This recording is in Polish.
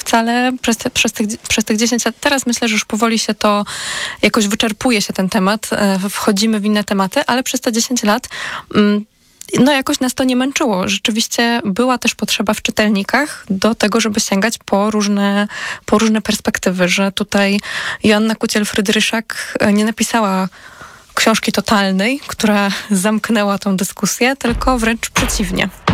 wcale przez tych 10 lat. Teraz myślę, że już powoli się to jakoś wyczerpuje się ten temat, wchodzimy w inne tematy, ale przez te 10 lat jakoś nas to nie męczyło. Rzeczywiście była też potrzeba w czytelnikach do tego, żeby sięgać po różne perspektywy, że tutaj Joanna Kuciel-Frydryszak nie napisała książki totalnej, która zamknęła tą dyskusję, tylko wręcz przeciwnie.